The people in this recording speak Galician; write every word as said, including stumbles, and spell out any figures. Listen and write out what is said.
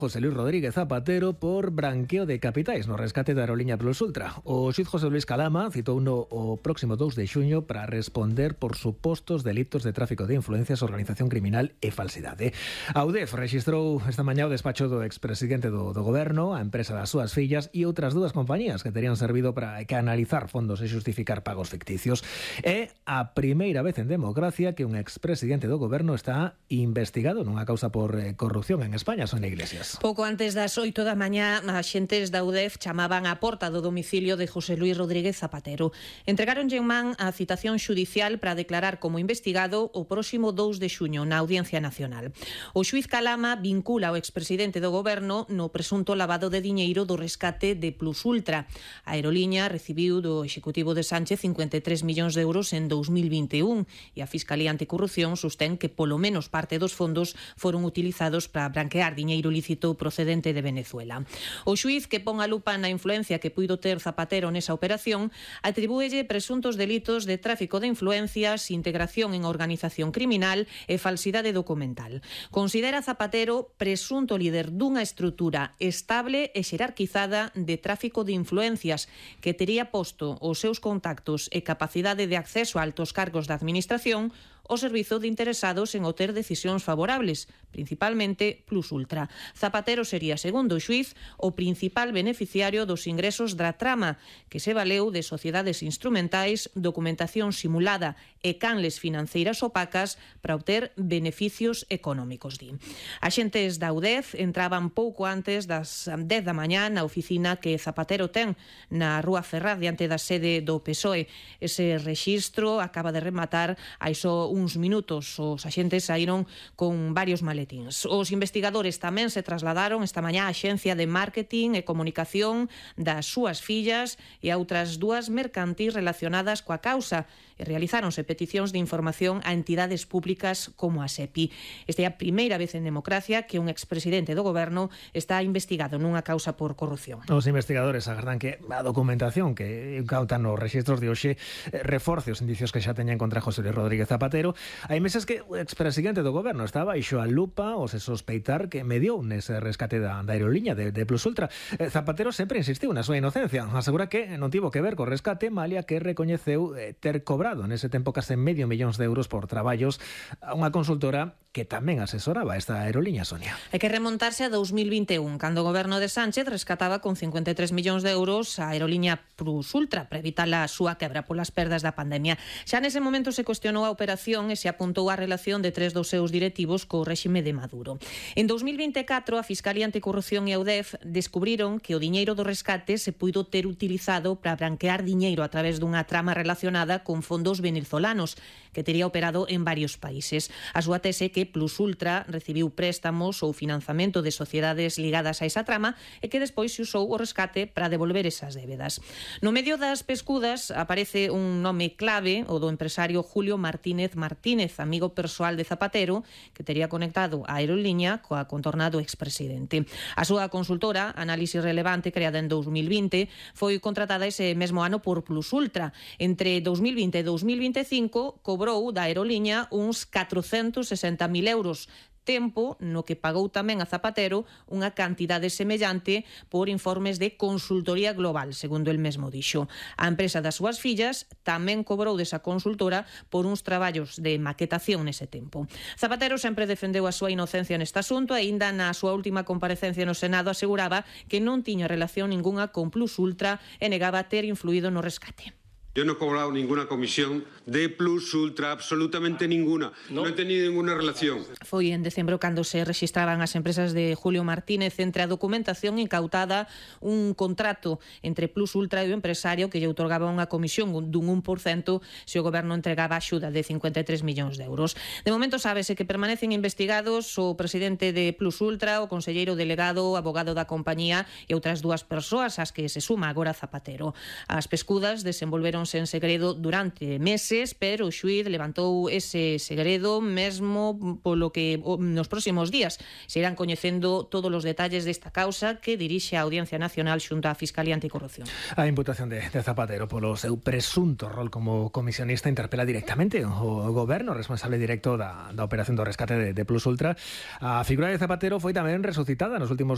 José Luis Rodríguez Zapatero por branqueo de capitais no rescate da aerolínea Plus Ultra. O xuiz José Luis Calama citou uno o próximo dous de xuño para responder por supostos delitos de tráfico de influencias, organización criminal e falsidade. A U D E F registrou esta mañá o despacho do expresidente do, do goberno, a empresa das súas fillas e outras dúas compañías que terían servido para canalizar fondos e xustificar pagos ficticios. É a primeira vez en democracia que un expresidente do goberno está investigado nunha causa por eh, corrupción en España. Son Iglesias. Pouco antes das oito da mañá, axentes da U D E F chamaban á porta do domicilio de José Luis Rodríguez Zapatero. Entregáronlle en man a citación xudicial para declarar como investigado o próximo dous de xuño na Audiencia Nacional. O xuiz Calama vincula ao expresidente do goberno no presunto lavado de diñeiro do rescate de Plus Ultra. A aeroliña recibiu do Executivo de Sánchez cincuenta e tres millóns de euros en dous mil vinte e un e a Fiscalía Anticorrupción sostén que polo menos parte dos fondos foron utilizados para branquear diñeiro lícito procedente de Venezuela. O xuiz que pon a lupa na influencia que puido ter Zapatero nesa operación atribúelle presuntos delitos de tráfico de influencias, integración en organización criminal e falsidade documental. Considera Zapatero presunto líder dunha estrutura estable e xerarquizada de tráfico de influencias que tería posto os seus contactos e capacidade de acceso a altos cargos da administración o servizo de interesados en obter decisións favorables, principalmente Plus Ultra. Zapatero sería, segundo o xuiz, o principal beneficiario dos ingresos da trama, que se valeu de sociedades instrumentais, documentación simulada e canles financeiras opacas para obter beneficios económicos, di. Axentes da U D E F entraban pouco antes das dez da mañá na oficina que Zapatero ten na Rúa Ferraz diante da sede do P S O E. Ese rexistro acaba de rematar hai só uns minutos. Os axentes saíron con varios maletíns. Os investigadores tamén se trasladaron esta mañá á Axencia de Marketing e Comunicación das súas fillas e a outras dúas mercantis relacionadas coa causa e realizáronse peticións de información a entidades públicas como a SEPI. Esta é a primeira vez en democracia que un expresidente do goberno está investigado nunha causa por corrupción. Os investigadores agardan que a documentación que incautan nos rexistros de hoxe reforce os indicios que xa teñen contra José Luis Rodríguez Zapatero. Hai meses que o expresidente do goberno estaba baixo a lupa ou se sospeitar que mediou nese rescate da, da aeroliña de, de Plus Ultra. Zapatero sempre insistiu na súa inocencia. Asegura que non tivo que ver co rescate, malia que recoñeceu ter cobrado nese tempo case medio millóns de euros por traballos a unha consultora que tamén asesoraba esta aeroliña, Sonia. Hai que remontarse a dous mil vinte e un, cando o goberno de Sánchez rescataba con cincuenta e tres millóns de euros a aeroliña Plus Ultra para evitar a súa quebra polas perdas da pandemia. Xa nese momento se cuestionou a operación e se apuntou a relación de tres dos seus directivos co réxime de Maduro. En dous mil vinte e catro, a Fiscalía Anticorrupción e a U D E F descubriron que o diñeiro do rescate se puido ter utilizado para branquear diñeiro a través dunha trama relacionada con fondos venezolanos que tería operado en varios países. A súa tese que Plus Ultra recibiu préstamos ou financiamento de sociedades ligadas a esa trama e que despois se usou o rescate para devolver esas débedas. No medio das pescudas aparece un nome clave, o do empresario Julio Martínez Martínez, amigo persoal de Zapatero, que tería conectado a aeroliña coa contorna do expresidente. A súa consultora, Análisis Relevante, creada en dous mil vinte, foi contratada ese mesmo ano por Plus Ultra. Entre dous mil vinte e dous mil vinte e cinco cobrou da aeroliña uns catrocentos sesenta mil euros, tempo no que pagou tamén a Zapatero unha cantidade semellante por informes de consultoría global, segundo el mesmo dixo. A empresa das súas fillas tamén cobrou desa consultora por uns traballos de maquetación nese tempo. Zapatero sempre defendeu a súa inocencia neste asunto e aínda na súa última comparecencia no Senado aseguraba que non tiña relación ningunha con Plus Ultra e negaba ter influído no rescate. Yo no he cobrado ninguna comisión de Plus Ultra, absolutamente ninguna. No, no he tenido ninguna relación. Foi en decembro cando se registraban as empresas de Julio Martínez. Entre a documentación incautada un contrato entre Plus Ultra e o empresario que lle outorgaba unha comisión dun un por cento se o goberno entregaba axuda de cincuenta e tres millóns de euros. De momento sábese que permanecen investigados o presidente de Plus Ultra, o conselleiro delegado, o abogado da compañía e outras dúas persoas ás que se suma agora Zapatero. As pescudas desenvolveron en segredo durante meses, pero o xuíz levantou ese segredo mesmo polo que nos próximos días se irán coñecendo todos os detalles desta causa que dirixe a Audiencia Nacional xunto á Fiscalía Anticorrupción. A imputación de, de Zapatero polo seu presunto rol como comisionista interpela directamente o goberno responsable directo da, da operación do rescate de, de Plus Ultra. A figura de Zapatero foi tamén resucitada nos últimos